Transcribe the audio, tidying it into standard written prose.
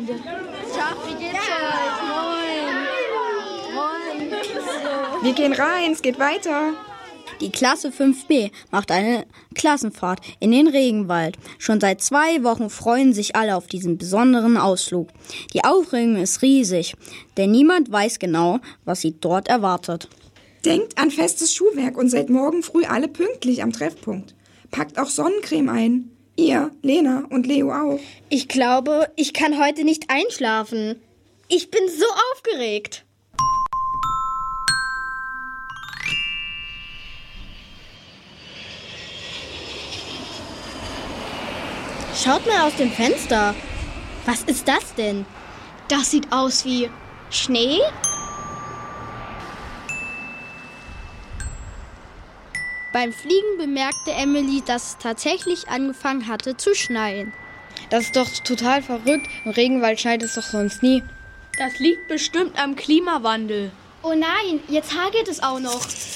Wie geht's euch? Moin. Wir gehen rein, es geht weiter. Die Klasse 5b macht eine Klassenfahrt in den Regenwald. Schon seit 2 Wochen freuen sich alle auf diesen besonderen Ausflug. Die Aufregung ist riesig, denn niemand weiß genau, was sie dort erwartet. Denkt an festes Schuhwerk und seid morgen früh alle pünktlich am Treffpunkt. Packt auch Sonnencreme ein. Ihr, Lena und Leo auch. Ich glaube, ich kann heute nicht einschlafen. Ich bin so aufgeregt. Schaut mal aus dem Fenster. Was ist das denn? Das sieht aus wie Schnee? Beim Fliegen bemerkte Emily, dass es tatsächlich angefangen hatte zu schneien. Das ist doch total verrückt. Im Regenwald schneit es doch sonst nie. Das liegt bestimmt am Klimawandel. Oh nein, jetzt hagelt es auch noch.